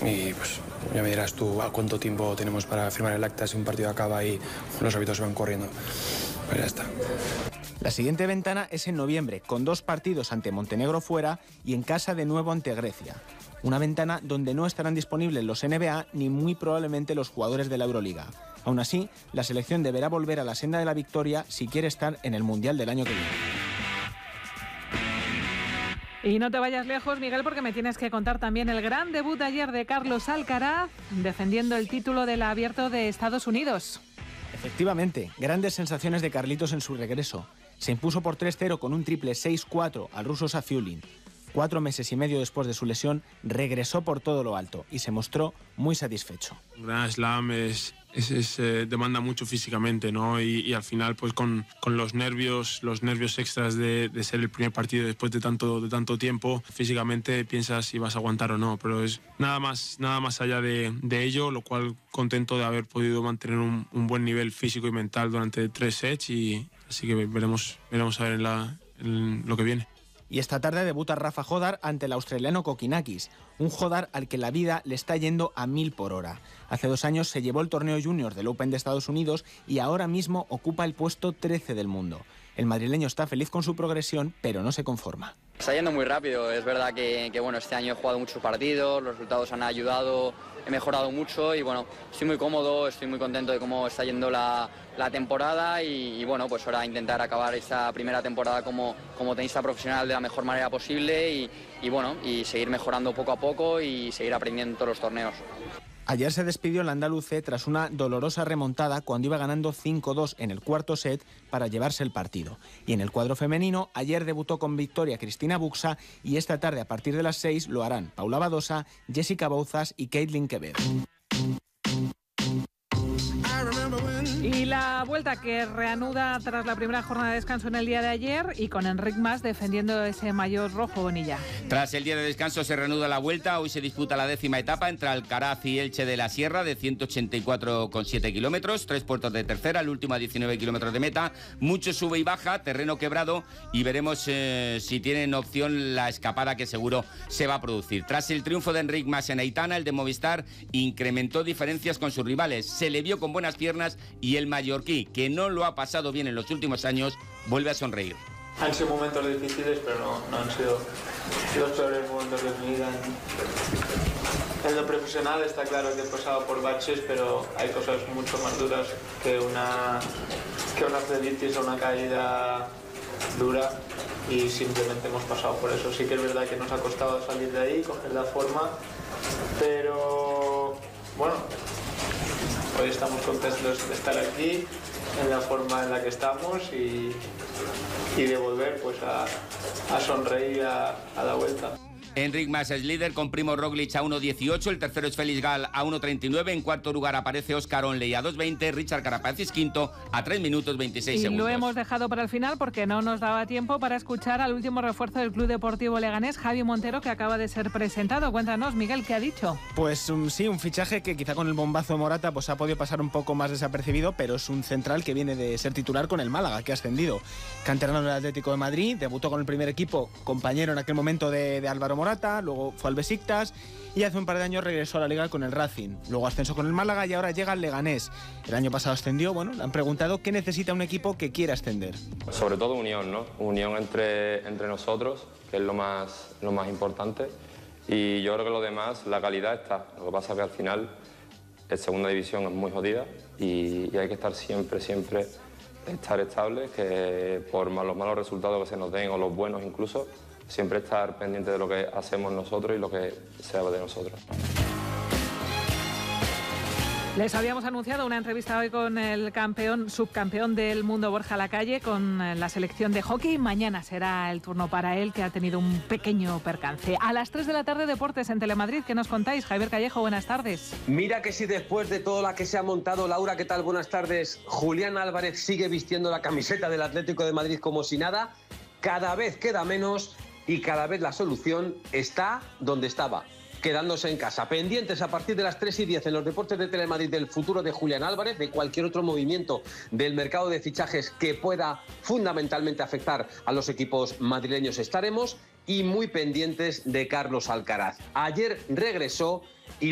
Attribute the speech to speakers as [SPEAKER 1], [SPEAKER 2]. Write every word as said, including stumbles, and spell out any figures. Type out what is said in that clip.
[SPEAKER 1] y pues ya me dirás tú a cuánto tiempo tenemos para firmar el acta si un partido acaba y los hábitos se van corriendo. Pues ya está.
[SPEAKER 2] La siguiente ventana es en noviembre, con dos partidos ante Montenegro fuera y en casa de nuevo ante Grecia. Una ventana donde no estarán disponibles los N B A ni muy probablemente los jugadores de la Euroliga. Aún así, la selección deberá volver a la senda de la victoria si quiere estar en el Mundial del año que viene.
[SPEAKER 3] Y no te vayas lejos, Miguel, porque me tienes que contar también el gran debut ayer de Carlos Alcaraz defendiendo el título del Abierto de Estados Unidos.
[SPEAKER 2] Efectivamente, grandes sensaciones de Carlitos en su regreso. Se impuso por tres cero con un triple seis cuatro al ruso Safiullin. Cuatro meses y medio después de su lesión, regresó por todo lo alto y se mostró muy satisfecho.
[SPEAKER 4] Un gran slam es, es, es, eh, demanda mucho físicamente, ¿no? Y, y al final, pues con, con los nervios, los nervios extras de, de ser el primer partido después de tanto, de tanto tiempo, físicamente piensas si vas a aguantar o no, pero es nada más, nada más allá de, de ello, lo cual contento de haber podido mantener un, un buen nivel físico y mental durante tres sets, y así que veremos, veremos a ver en, la, en lo que viene.
[SPEAKER 2] Y esta tarde debuta Rafa Jodar ante el australiano Kokinakis, un Jodar al que la vida le está yendo a mil por hora. Hace dos años se llevó el torneo junior del Open de Estados Unidos y ahora mismo ocupa el puesto trece del mundo. El madrileño está feliz con su progresión, pero no se conforma.
[SPEAKER 5] Está yendo muy rápido, es verdad que, que bueno, este año he jugado muchos partidos, los resultados han ayudado, he mejorado mucho y bueno, estoy muy cómodo, estoy muy contento de cómo está yendo la, la temporada y, y bueno, pues ahora intentar acabar esta primera temporada como, como tenista profesional de la mejor manera posible y, y bueno, y seguir mejorando poco a poco y seguir aprendiendo en todos los torneos.
[SPEAKER 2] Ayer se despidió el andaluce tras una dolorosa remontada cuando iba ganando cinco dos en el cuarto set para llevarse el partido. Y en el cuadro femenino, ayer debutó con victoria Cristina Buxa y esta tarde a partir de las seis lo harán Paula Badosa, Jessica Bouzas y Caitlin Quevedo.
[SPEAKER 3] Y la vuelta que reanuda tras la primera jornada de descanso en el día de ayer y con Enric Mas defendiendo ese maillot rojo, Bonilla.
[SPEAKER 6] Tras el día de descanso se reanuda la vuelta. Hoy se disputa la décima etapa entre Alcaraz y Elche de la Sierra de ciento ochenta y cuatro coma siete kilómetros, tres puertos de tercera, el último a diecinueve kilómetros de meta. Mucho sube y baja, terreno quebrado y veremos eh, si tienen opción la escapada que seguro se va a producir. Tras el triunfo de Enric Mas en Aitana, el de Movistar incrementó diferencias con sus rivales. Se le vio con buenas piernas y el mallorquí, que no lo ha pasado bien en los últimos años, vuelve a sonreír.
[SPEAKER 7] Han sido momentos difíciles, pero no, no han sido los peores momentos de mi vida. En, en lo profesional está claro que he pasado por baches, pero hay cosas mucho más duras que una, que una celulitis o una caída dura y simplemente hemos pasado por eso. Sí que es verdad que nos ha costado salir de ahí, coger la forma, pero bueno, hoy estamos contentos de estar aquí, en la forma en la que estamos y, y de volver pues, a, a sonreír a, a la vuelta.
[SPEAKER 6] Enric Mas es líder con Primo Roglic a uno dieciocho, el tercero es Félix Gal a uno treinta y nueve, en cuarto lugar aparece Óscar Onley a dos veinte, Richard Carapaz es quinto a tres minutos veintiséis
[SPEAKER 3] y
[SPEAKER 6] segundos.
[SPEAKER 3] Lo hemos dejado para el final porque no nos daba tiempo para escuchar al último refuerzo del Club Deportivo Leganés, Javi Montero, que acaba de ser presentado. Cuéntanos, Miguel, ¿qué ha dicho?
[SPEAKER 2] Pues um, sí, un fichaje que quizá con el bombazo de Morata pues ha podido pasar un poco más desapercibido, pero es un central que viene de ser titular con el Málaga, que ha ascendido. Canterano del Atlético de Madrid, debutó con el primer equipo, compañero en aquel momento de, de Álvaro Morata, luego fue al Besiktas y hace un par de años regresó a la Liga con el Racing, luego ascenso con el Málaga y ahora llega al Leganés. El año pasado ascendió, bueno, le han preguntado qué necesita un equipo que quiera ascender.
[SPEAKER 8] Sobre todo unión, ¿no? Unión entre, entre nosotros, que es lo más, lo más importante, y yo creo que lo demás, la calidad está. Lo que pasa es que al final la segunda división es muy jodida y, y hay que estar siempre, siempre, estar estable, que por los malos resultados que se nos den o los buenos incluso, siempre estar pendiente de lo que hacemos nosotros y lo que sea de nosotros.
[SPEAKER 3] Les habíamos anunciado una entrevista hoy con el campeón, subcampeón del mundo Borja Lacalle, con la selección de hockey. Mañana será el turno para él, que ha tenido un pequeño percance. A las tres de la tarde, Deportes en Telemadrid. ¿Qué nos contáis? Javier Callejo, buenas tardes.
[SPEAKER 9] Mira que si después de todo la que se ha montado, Laura, ¿qué tal? Buenas tardes. Julián Álvarez sigue vistiendo la camiseta del Atlético de Madrid como si nada. Cada vez queda menos y cada vez la solución está donde estaba, quedándose en casa. Pendientes a partir de las tres y diez en los Deportes de Telemadrid del futuro de Julián Álvarez, de cualquier otro movimiento del mercado de fichajes que pueda fundamentalmente afectar a los equipos madrileños estaremos, y muy pendientes de Carlos Alcaraz. Ayer regresó y